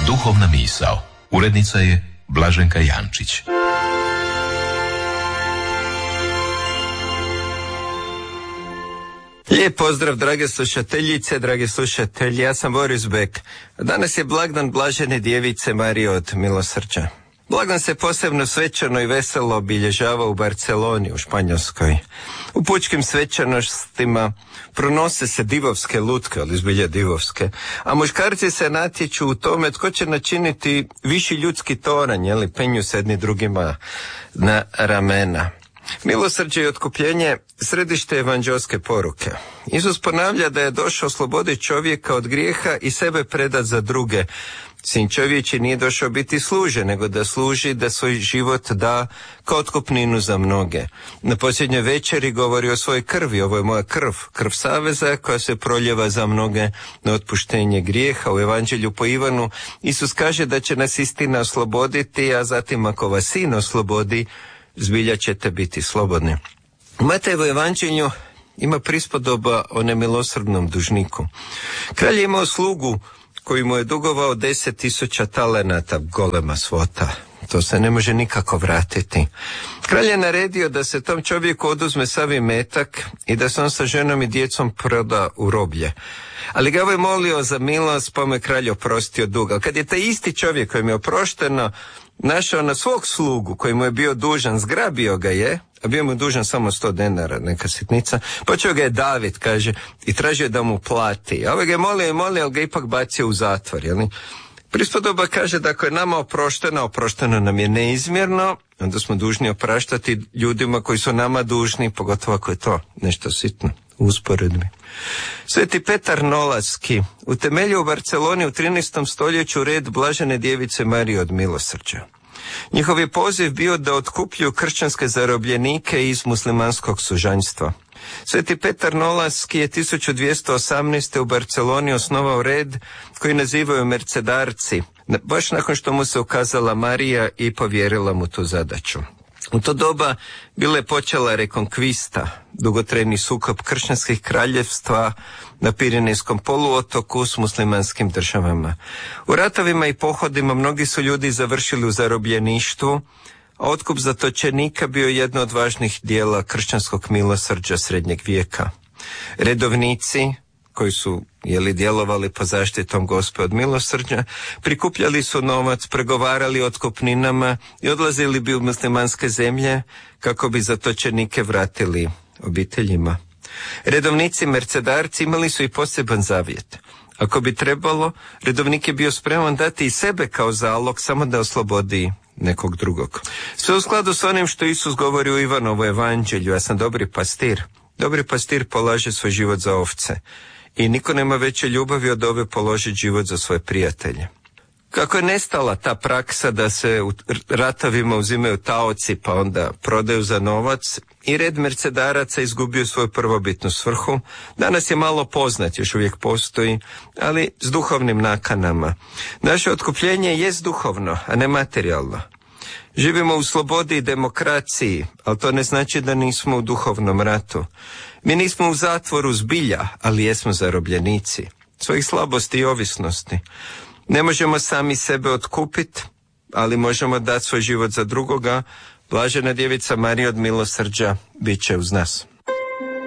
Duhovna misao. Urednica je Blaženka Jančić. Lijep pozdrav, drage slušateljice, dragi slušatelji, ja sam Boris Bek. Danas je blagdan Blažene djevice Marije od Milosrđa. Blagdan se posebno svečano i veselo obilježava u Barceloni, u Španjolskoj. U pučkim svečanostima pronose se divovske lutke, ali zbilja divovske, a muškarci se natječu u tome tko će načiniti viši ljudski toranj, penju se jedni drugima na ramena. Milosrđe i otkupljenje središte evanđelske poruke. Isus ponavlja da je došao osloboditi čovjeka od grijeha i sebe predat za druge. Sin čovječi nije došao biti služen, nego da služi, da svoj život da kao otkupninu za mnoge. Na posljednjoj večeri govori o svojoj krvi, ovo je moja krv, krv saveza koja se proljeva za mnoge na otpuštenje grijeha. U evanđelju po Ivanu Isus kaže da će nas istina osloboditi, a zatim ako vas sin oslobodi, zbilja ćete biti slobodni. U Matejevu evanđelju ima prispodoba o nemilosrdnom dužniku. Kralj je imao slugu koji mu je dugovao 10.000 talenata, golema svota. To se ne može nikako vratiti. Kralj je naredio da se tom čovjeku oduzme sav imetak i da se on sa ženom i djecom proda u roblje. Ali ga je molio za milost, pa mu je kralj oprostio dug. Ali kad je taj isti čovjek kojem je oprošteno našao na svog slugu koji mu je bio dužan, zgrabio ga je, a bio mu dužan samo 100 denara, neka sitnica, počeo ga je davit, kaže, i tražio da mu plati. A ovaj ga je molio, ali ga ipak bacio u zatvor, jeli? Prispodoba kaže da ako je nama oprošteno nam je neizmjerno, onda smo dužni opraštati ljudima koji su nama dužni, pogotovo ako je to nešto sitno u usporedbi. Sveti Petar Nolaski utemeljio u Barceloni u 13. stoljeću red Blažene djevice Marije od Milosrđa. Njihov je poziv bio da otkupljuju kršćanske zarobljenike iz muslimanskog sužanjstva. Sveti Petar Nolaski je 1218. u Barceloni osnovao red koji nazivaju mercedarci, baš nakon što mu se ukazala Marija i povjerila mu tu zadaću. U to doba bila je počela rekonkvista, dugotrajni sukob kršćanskih kraljevstva na Pirinejskom poluotoku s muslimanskim državama. U ratovima i pohodima mnogi su ljudi završili u zarobljeništvu, a otkup zatočenika bio jedno od važnih dijela kršćanskog milosrđa srednjeg vijeka. Redovnici, koji su djelovali po zaštitom Gospe od Milosrđa, prikupljali su novac, pregovarali o otkupninama i odlazili bi u muslimanske zemlje kako bi zatočenike vratili obiteljima. Redovnici mercedarci imali su i poseban zavjet. Ako bi trebalo, redovnik je bio spreman dati i sebe kao zalog samo da oslobodi nekog drugog. Sve u skladu s onim što Isus govori u Ivanovu evanđelju, ja sam dobri pastir. Dobri pastir polaže svoj život za ovce. I niko nema veće ljubavi od ove položiti život za svoje prijatelje. Kako je nestala ta praksa da se u ratovima uzimaju taoci pa onda prodaju za novac i red mercedaraca izgubio svoju prvobitnu svrhu, danas je malo poznat, još uvijek postoji, ali s duhovnim nakanama. Naše otkupljenje jest duhovno, a ne materijalno. Živimo u slobodi i demokraciji, ali to ne znači da nismo u duhovnom ratu. Mi nismo u zatvoru zbilja, ali jesmo zarobljenici svojih slabosti i ovisnosti. Ne možemo sami sebe otkupiti, ali možemo dati svoj život za drugoga. Blažena djevica Marija od Milosrđa bit će uz nas.